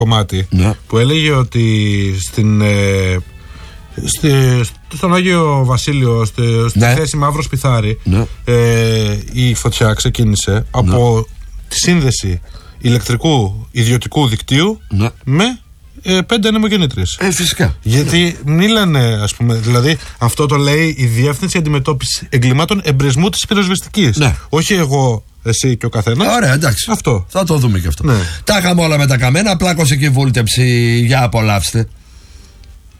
κομμάτι που έλεγε ότι στον Άγιο Βασίλειο, στη θέση Μαύρος Πιθάρη, η φωτιά ξεκίνησε από τη σύνδεση ηλεκτρικού ιδιωτικού δικτύου με 5 ανεμογεννήτριες. Φυσικά. Γιατί μίλανε, ας πούμε, δηλαδή αυτό το λέει η Διεύθυνση Αντιμετώπισης Εγκλημάτων Εμπρισμού της Πυροσβεστικής. Όχι εγώ, εσύ και ο καθένας. Ωραία, εντάξει. Αυτό. Θα το δούμε και αυτό. Τα είχαμε όλα με τα καμένα. Πλάκωσε και η βούλτεψη. Για απολαύστε.